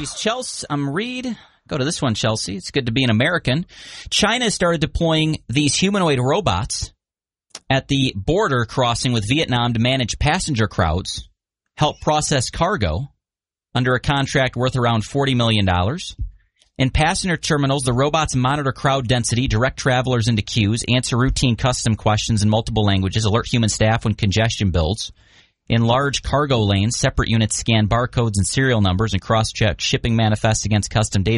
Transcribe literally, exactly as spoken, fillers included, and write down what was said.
Chelsea's Chelsea. I'm Reed. Go to this one, Chelsea. It's good to be an American. China started deploying these humanoid robots at the border crossing with Vietnam to manage passenger crowds, help process cargo under a contract worth around forty million dollars. In passenger terminals, the robots monitor crowd density, direct travelers into queues, answer routine custom questions in multiple languages, alert human staff when congestion builds. In large cargo lanes, separate units scan barcodes and serial numbers and cross-check shipping manifests against custom data.